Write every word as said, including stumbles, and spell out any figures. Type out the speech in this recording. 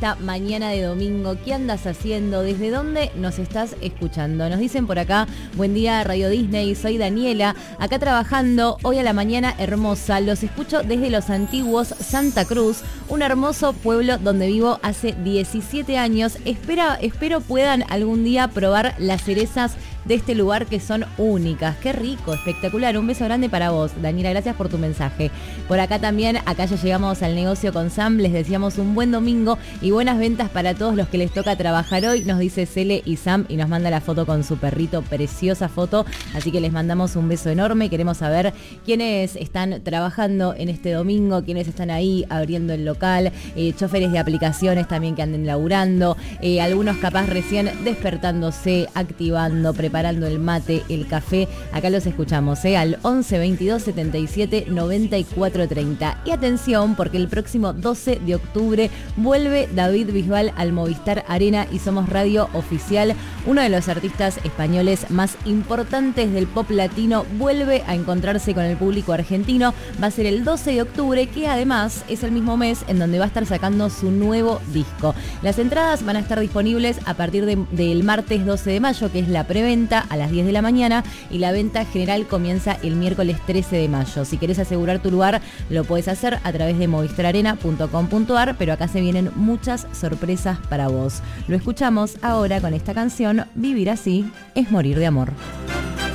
esta mañana de domingo. ¿Qué andas haciendo? ¿Desde dónde nos estás escuchando? Nos dicen por acá, buen día Radio Disney, soy Daniela, acá trabajando hoy a la mañana hermosa. Los escucho desde los antiguos Santa Cruz, un hermoso pueblo donde vivo hace diecisiete años. Espera, espero puedan algún día probar las cerezas de este lugar que son únicas. Qué rico, espectacular. Un beso grande para vos, Daniela, gracias por tu mensaje. Por acá también, acá ya llegamos al negocio con Sam, les deseamos un buen domingo y buenas ventas para todos los que les toca trabajar hoy, nos dice Cele y Sam y nos manda la foto con su perrito, preciosa foto, así que les mandamos un beso enorme. Queremos saber quiénes están trabajando en este domingo, quiénes están ahí abriendo el local, eh, choferes de aplicaciones también que anden laburando, eh, algunos capaz recién despertándose, activando, preparando preparando el mate, el café. Acá los escuchamos, ¿eh? Al once veintidós setenta y siete noventa y cuatro treinta. Y atención, porque el próximo doce de octubre vuelve David Bisbal al Movistar Arena y Somos Radio Oficial. Uno de los artistas españoles más importantes del pop latino vuelve a encontrarse con el público argentino. Va a ser el doce de octubre, que además es el mismo mes en donde va a estar sacando su nuevo disco. Las entradas van a estar disponibles a partir de, del martes doce de mayo, que es la preventa, a las diez de la mañana, y la venta general comienza el miércoles trece de mayo. Si querés asegurar tu lugar, lo puedes hacer a través de movistar arena punto com punto ar, pero acá se vienen muchas sorpresas para vos. Lo escuchamos ahora con esta canción, Vivir así es morir de amor.